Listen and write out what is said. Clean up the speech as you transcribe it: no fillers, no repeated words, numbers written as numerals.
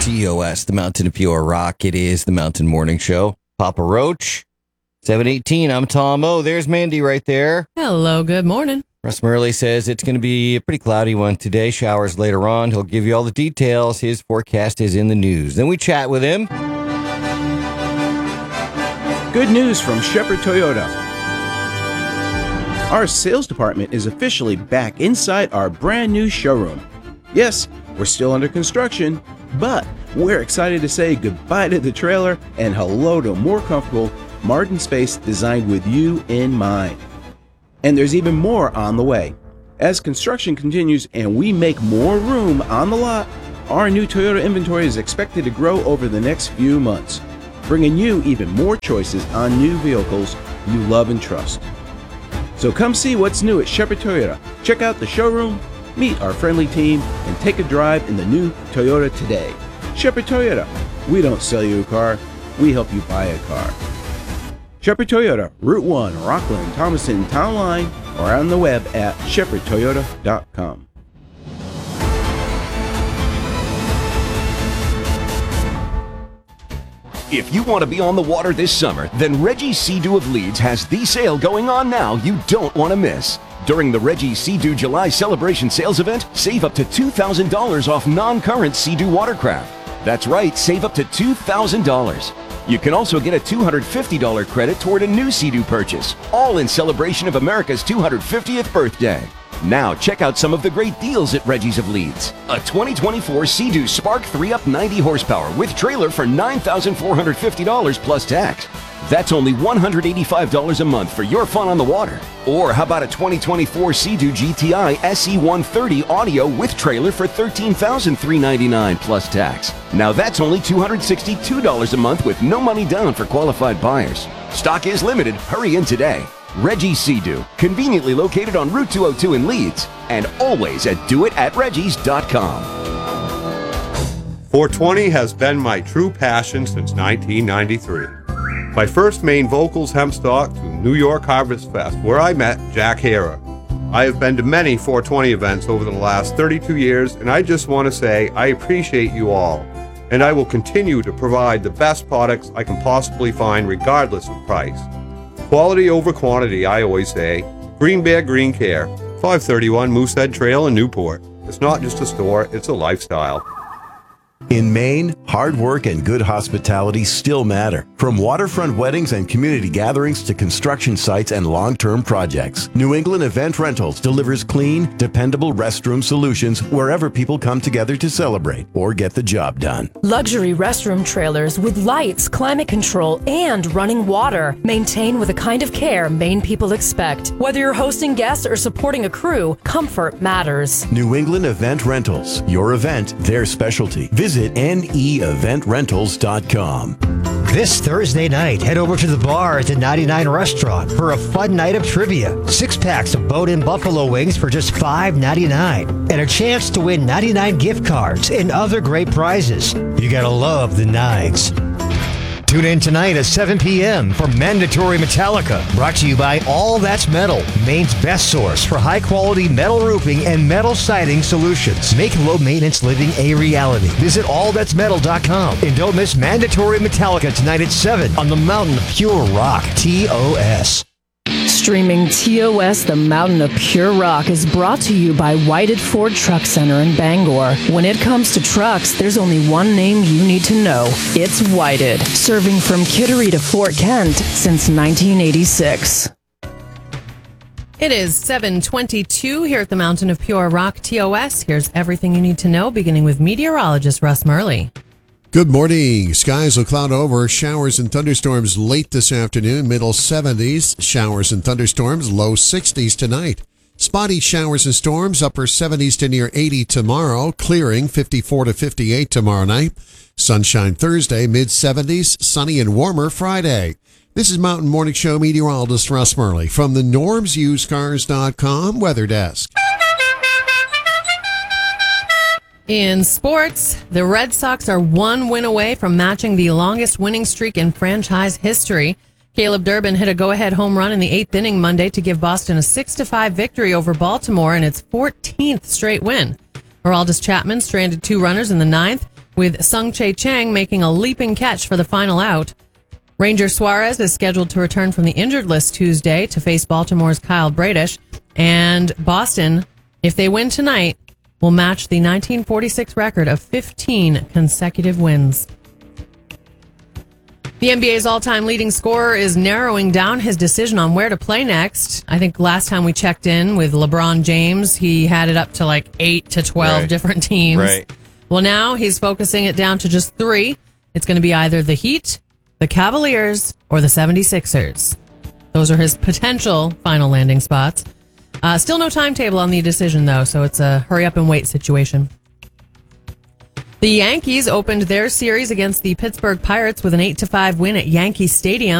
TOS, the Mountain of Pure Rock. It is the Mountain Morning Show. Papa Roach, 718. I'm Tom O. There's Mandy right there. Hello, good morning. Russ Murley says it's going to be a pretty cloudy one today. Showers later on. He'll give you all the details. His forecast is in the news. Then we chat with him. Good news from Shepherd Toyota. Our sales department is officially back inside our brand new showroom. Yes, we're still under construction, but we're excited to say goodbye to the trailer and hello to a more comfortable, modern space designed with you in mind. And there's even more on the way. As construction continues and we make more room on the lot, our new Toyota inventory is expected to grow over the next few months, bringing you even more choices on new vehicles you love and trust. So come see what's new at Shepherd Toyota. Check out the showroom, meet our friendly team, and take a drive in the new Toyota today. Shepherd Toyota. We don't sell you a car, we help you buy a car. Shepherd Toyota, Route 1, Rockland, Thomaston, Town Line, or on the web at shepherdtoyota.com. If you want to be on the water this summer, then Reggie's Sea-Doo of Leeds has the sale going on now you don't want to miss. During the Reggie's Sea-Doo July Celebration Sales Event, save up to $2,000 off non-current Sea-Doo watercraft. That's right, save up to $2,000. You can also get a $250 credit toward a new Sea-Doo purchase, all in celebration of America's 250th birthday. Now check out some of the great deals at Reggie's of Leeds. A 2024 Sea-Doo Spark 3-Up 90 horsepower with trailer for $9,450 plus tax. That's only $185 a month for your fun on the water. Or how about a 2024 Sea-Doo GTI SE130 audio with trailer for $13,399 plus tax. Now that's only $262 a month with no money down for qualified buyers. Stock is limited. Hurry in today. Reggie's Sea-Doo, conveniently located on Route 202 in Leeds, and always at doitatreggies.com. 420 has been my true passion since 1993. My first main vocals hempstock to New York Harvest Fest, where I met Jack Hara. I have been to many 420 events over the last 32 years, and I just want to say I appreciate you all, and I will continue to provide the best products I can possibly find regardless of price. Quality over quantity, I always say. Green Bear Green Care, 531 Moosehead Trail in Newport. It's not just a store, it's a lifestyle. In Maine, hard work and good hospitality still matter. From waterfront weddings and community gatherings to construction sites and long-term projects, New England Event Rentals delivers clean, dependable restroom solutions wherever people come together to celebrate or get the job done. Luxury restroom trailers with lights, climate control, and running water. Maintained with the kind of care Maine people expect. Whether you're hosting guests or supporting a crew, comfort matters. New England Event Rentals. Your event, their specialty. Visit neeventrentals.com. This Thursday night, head over to the bar at the 99 Restaurant for a fun night of trivia. 6-packs of bone-in buffalo wings for just $5.99. And a chance to win 99 gift cards and other great prizes. You gotta love the nines. Tune in tonight at 7 p.m. for Mandatory Metallica, brought to you by All That's Metal, Maine's best source for high-quality metal roofing and metal siding solutions. Make low-maintenance living a reality. Visit allthat'smetal.com and don't miss Mandatory Metallica tonight at 7 on the Mountain of Pure Rock, TOS. Streaming TOS, the Mountain of Pure Rock, is brought to you by Whited Ford Truck Center in Bangor. When it comes to trucks, there's only one name you need to know. It's Whited, serving from Kittery to Fort Kent since 1986. It is 7:22 here at the Mountain of Pure Rock, TOS. Here's everything you need to know, beginning with meteorologist Russ Murley. Good morning. Skies will cloud over. Showers and thunderstorms late this afternoon. Middle 70s. Showers and thunderstorms. Low 60s tonight. Spotty showers and storms. Upper 70s to near 80 tomorrow. Clearing 54 to 58 tomorrow night. Sunshine Thursday. Mid 70s. Sunny and warmer Friday. This is Mountain Morning Show meteorologist Russ Murley from the normsusedcars.com weather desk. In sports, the Red Sox are one win away from matching the longest winning streak in franchise history. Caleb Durbin hit a go-ahead home run in the 8th inning Monday to give Boston a 6-5 victory over Baltimore in its 14th straight win. Aroldis Chapman stranded 2 runners in the 9th, with Sung-Chae Chang making a leaping catch for the final out. Ranger Suarez is scheduled to return from the injured list Tuesday to face Baltimore's Kyle Bradish. And Boston, if they win tonight, will match the 1946 record of 15 consecutive wins. The NBA's all-time leading scorer is narrowing down his decision on where to play next. I think last time we checked in with LeBron James, he had it up to like 8 to 12 different teams. Right. Well, now he's focusing it down to just 3. It's going to be either the Heat, the Cavaliers, or the 76ers. Those are his potential final landing spots. Still no timetable on the decision, though, so it's a hurry-up-and-wait situation. The Yankees opened their series against the Pittsburgh Pirates with an 8-5 win at Yankee Stadium.